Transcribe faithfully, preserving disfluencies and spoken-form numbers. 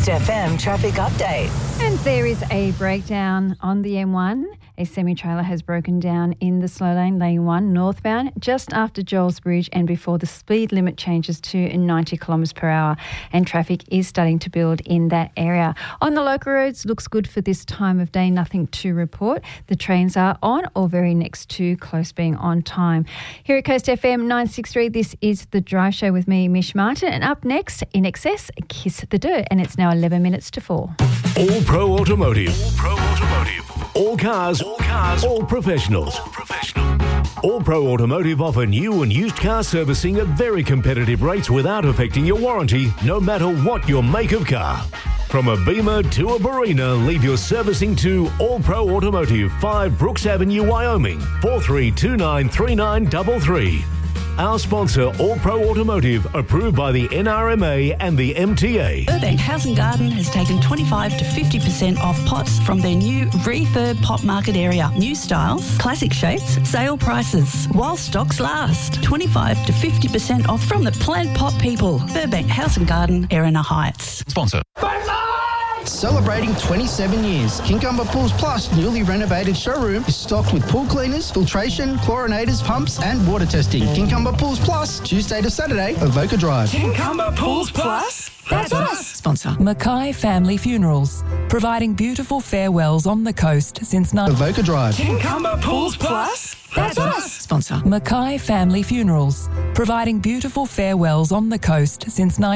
Coast F M traffic update. And there is a breakdown on the M one. A semi-trailer has broken down in the slow lane, lane one, northbound, just after Joel's Bridge and before the speed limit changes to ninety kilometres per hour. And traffic is starting to build in that area. On the local roads, looks good for this time of day, nothing to report. The trains are on or very next to close being on time. Here at Coast F M nine sixty-three, this is The Drive Show with me, Mish Martin. And up next, In Excess, Kiss the Dirt. And it's now eleven minutes to four. All Pro Automotive. All Pro Automotive. All cars. All cars. All professionals. All professional. All Pro Automotive offer new and used car servicing at very competitive rates without affecting your warranty, no matter what your make of car. From a Beamer to a Barina, leave your servicing to All Pro Automotive, five Brooks Avenue, Wyoming, four three two nine three nine three three. Our sponsor, All Pro Automotive, approved by the N R M A and the M T A. Burbank House and Garden has taken twenty-five to fifty percent off pots from their new refurb pot market area. New styles, classic shapes, sale prices, while stocks last. twenty-five to fifty percent off from the plant pot people. Burbank House and Garden, Erina Heights. Sponsor. Celebrating twenty-seven years, Kincumber Pools Plus newly renovated showroom is stocked with pool cleaners, filtration, chlorinators, pumps and water testing. Kincumber Pools Plus, Tuesday to Saturday, Avoca Drive. Kincumber Pools Plus? That's us. Sponsor. Mackay Family Funerals, providing beautiful farewells on the coast since nine. Avoca Drive. Kincumber Pools Plus? That's us. Sponsor. Mackay Family Funerals, providing beautiful farewells on the coast since nine.